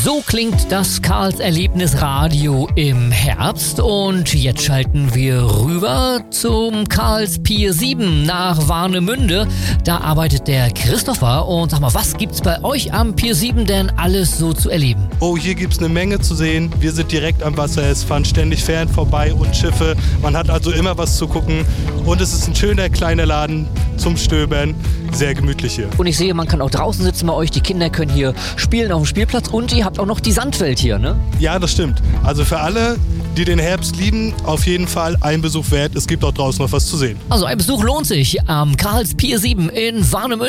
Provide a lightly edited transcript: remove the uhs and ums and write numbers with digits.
So klingt das Karls Erlebnisradio im Herbst und jetzt schalten wir rüber zum Karls Pier 7 nach Warnemünde. Da arbeitet der Christopher und sag mal, was gibt's bei euch am Pier 7 denn alles so zu erleben? Oh, hier gibt's eine Menge zu sehen. Wir sind direkt am Wasser, es fahren ständig Fähren vorbei und Schiffe. Man hat also immer was zu gucken und es ist ein schöner kleiner Laden zum Stöbern. Sehr gemütlich hier. Und ich sehe, man kann auch draußen sitzen bei euch, die Kinder können hier spielen auf dem Spielplatz und ihr habt auch noch die Sandwelt hier, ne? Ja, das stimmt. Also für alle, die den Herbst lieben, auf jeden Fall ein Besuch wert. Es gibt auch draußen noch was zu sehen. Also ein Besuch lohnt sich am Karls Pier 7 in Warnemünde.